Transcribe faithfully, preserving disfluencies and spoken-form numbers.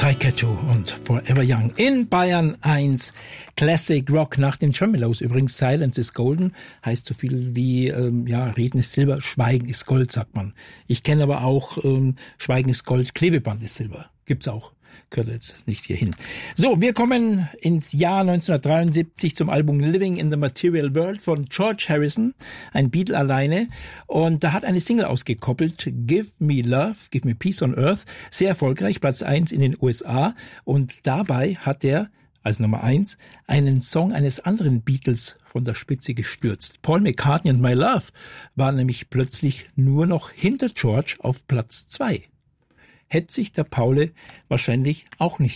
Sky-Catcher und Forever Young in Bayern eins. Classic Rock nach den Tremeloes. Übrigens, Silence is Golden heißt so viel wie, ähm, ja, Reden ist Silber, Schweigen ist Gold, sagt man. Ich kenne aber auch ähm, Schweigen ist Gold, Klebeband ist Silber. Gibt's auch. Gehört jetzt nicht hier hin. So, wir kommen ins Jahr neunzehnhundertdreiundsiebzig zum Album Living in the Material World von George Harrison, ein Beatle alleine. Und da hat eine Single ausgekoppelt, Give Me Love, Give Me Peace on Earth. Sehr erfolgreich, Platz eins in den U S A. Und dabei hat er als Nummer eins einen Song eines anderen Beatles von der Spitze gestürzt. Paul McCartney und My Love waren nämlich plötzlich nur noch hinter George auf Platz zwei. Hätte sich der Paule wahrscheinlich auch nicht